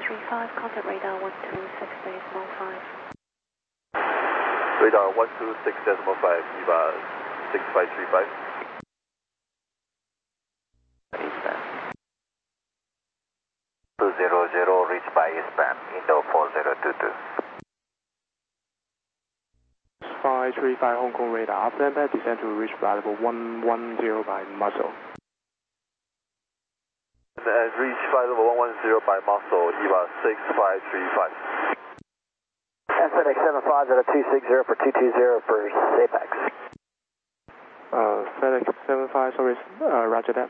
6535, contact radar 126.5. Radar 126.5, Eva 6535. Eastbound. 200, reach by eastbound, Indo 4022. 535 Hong Kong radar, after impact descend to reach flight level 110 by muscle. And reach flight level 110 by muscle, Eva 6535. And FedEx 75 at a 260 for 220 for Apex. FedEx 75, sorry, roger that.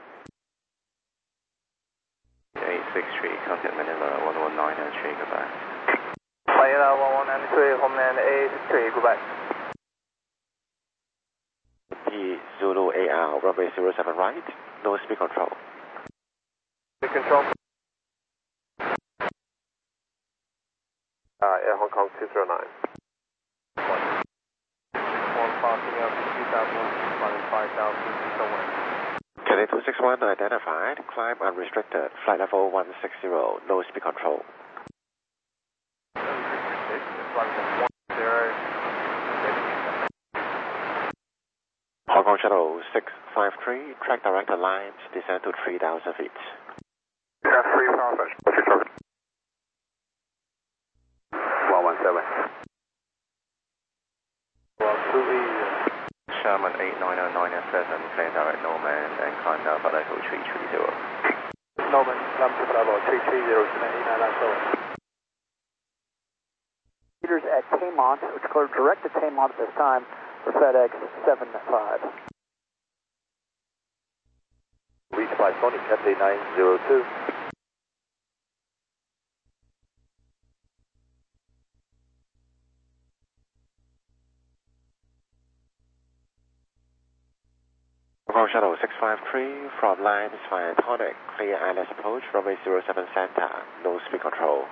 863, contact Manila 119 goodbye. Manila 119, Homeland 83, goodbye. P Zulu AR, runway 07 right, no speed control. Control. Air Hong Kong 209. One passing up 2,000, 5,000, Canadian 261 identified, climb unrestricted, flight level 160, no speed control. Hong Kong Shuttle 653, track directed lines, descend to 3,000 feet. Yeah, 3,000, what's your target? 117. Sherman 8909F7, clear direct Norman and climb now for level 330. Norman, climb to level 330, 8990. Meters at Taymont, which cleared direct to Taymont at this time for FedEx 75. Reach by Sonic FA 902. Hong Kong Shuttle 653, from lines via tonic, clear ILS approach, runway 07 center, no speed control.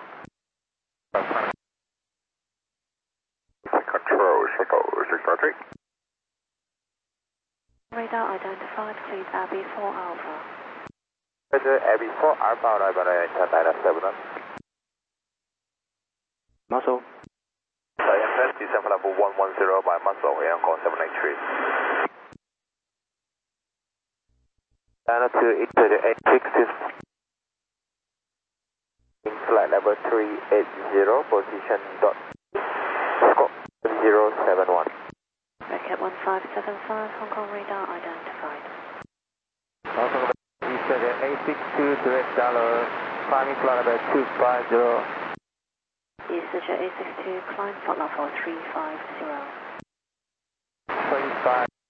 Control, Shuttle 653. Radar identified, please Abbey 4 Alpha. Roger, Abbey 4 Alpha, arrive on Atlanta 7 up. Muscle. IFS, descend for level 110 by muscle, Air Hong Kong 783. Atlanta to 838, flight level 380, position dot, scope 071. Rocket 1575, Hong Kong radar identified. Hong Kong Eastern 862, direct dollar, climbing flight level 250. EasterJet 862, climb flight level 350. 25.